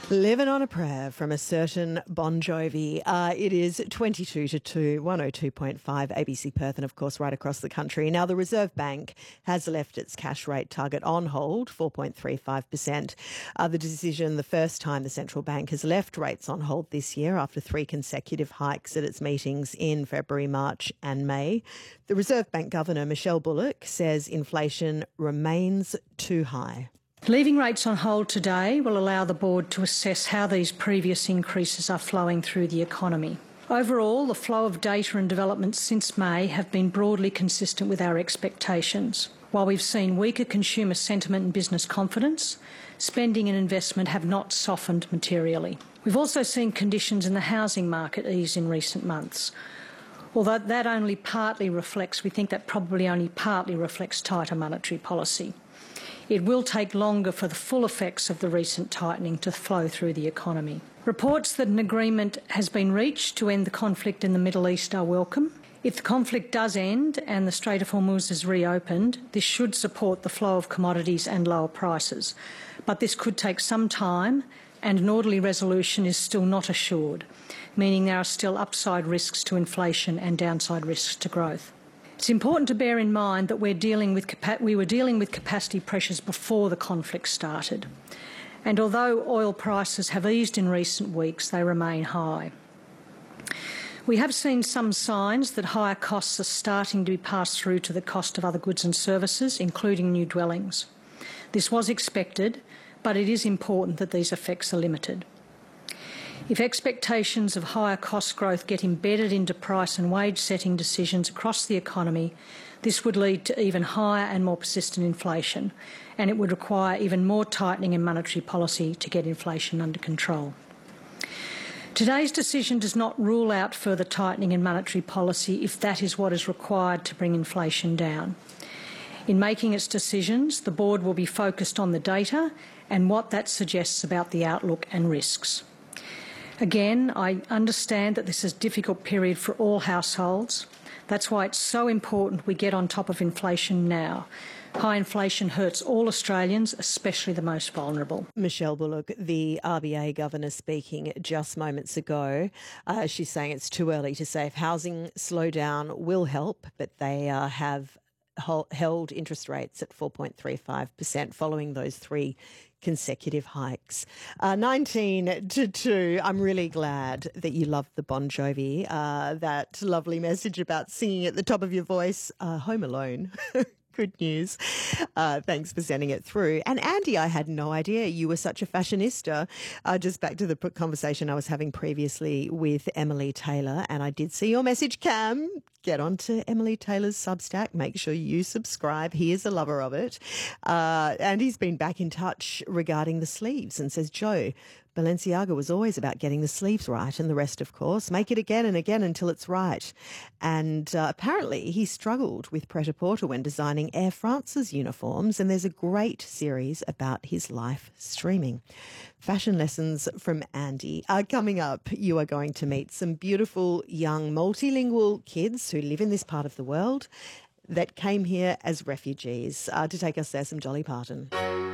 Living on a Prayer from a certain Bon Jovi. It is 22 to 2, 102.5 ABC Perth and, of course, right across the country. Now, the Reserve Bank has left its cash rate target on hold, 4.35%. The decision, the first time the central bank has left rates on hold this year after 3 consecutive hikes at its meetings in February, March and May. The Reserve Bank Governor, Michelle Bullock, says inflation remains too high. Leaving rates on hold today will allow the board to assess how these previous increases are flowing through the economy. Overall, the flow of data and developments since May have been broadly consistent with our expectations. While we've seen weaker consumer sentiment and business confidence, spending and investment have not softened materially. We've also seen conditions in the housing market ease in recent months. Although that only partly reflects, we think that probably only partly reflects tighter monetary policy. It will take longer for the full effects of the recent tightening to flow through the economy. Reports that an agreement has been reached to end the conflict in the Middle East are welcome. If the conflict does end and the Strait of Hormuz is reopened, this should support the flow of commodities and lower prices. But this could take some time, and an orderly resolution is still not assured, meaning there are still upside risks to inflation and downside risks to growth. It's important to bear in mind that we were dealing with capacity pressures before the conflict started. And although oil prices have eased in recent weeks, they remain high. We have seen some signs that higher costs are starting to be passed through to the cost of other goods and services, including new dwellings. This was expected, but it is important that these effects are limited. If expectations of higher cost growth get embedded into price and wage setting decisions across the economy, this would lead to even higher and more persistent inflation, and it would require even more tightening in monetary policy to get inflation under control. Today's decision does not rule out further tightening in monetary policy if that is what is required to bring inflation down. In making its decisions, the board will be focused on the data and what that suggests about the outlook and risks. Again, I understand that this is a difficult period for all households. That's why it's so important we get on top of inflation now. High inflation hurts all Australians, especially the most vulnerable. Michelle Bullock, the RBA governor, speaking just moments ago. She's saying it's too early to say if housing slowdown will help, but they have held interest rates at 4.35% following those 3 consecutive hikes. 19 to 2. I'm really glad that you love the Bon Jovi. That lovely message about singing at the top of your voice. Home Alone. Good news. Thanks for sending it through. And Andy, I had no idea you were such a fashionista. Just back to the conversation I was having previously with Emily Taylor, and I did see your message, Cam. Get onto Emily Taylor's Substack. Make sure you subscribe. He is a lover of it. And he's been back in touch regarding the sleeves and says, Joe, Balenciaga was always about getting the sleeves right, and the rest, of course. Make it again and again until it's right. And apparently he struggled with Pret-a-Porter when designing Air France's uniforms, and there's a great series about his life streaming. Fashion lessons from Andy. Coming up, you are going to meet some beautiful young multilingual kids who live in this part of the world that came here as refugees. To take us there, some Dolly Parton.